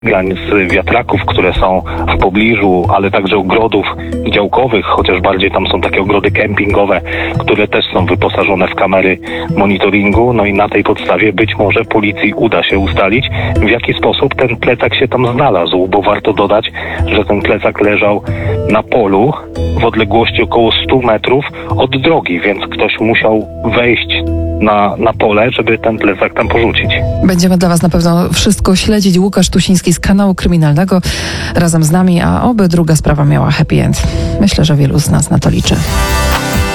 z wiatraków, które są w pobliżu, ale także ogrodów działkowych, chociaż bardziej tam są takie ogrody kempingowe, które też są wyposażone w kamery monitoringu. No i na tej podstawie być może policji uda się ustalić, w jaki sposób ten plecak się tam znalazł, bo warto dodać, że ten plecak leżał na polu w odległości około 100 metrów od drogi, więc ktoś musiał wejść na pole, żeby ten plecak tam porzucić. Będziemy dla Was na pewno wszystko śledzić. Łukasz Tusiński z kanału kryminalnego razem z nami, a oby druga sprawa miała happy end. Myślę, że wielu z nas na to liczy.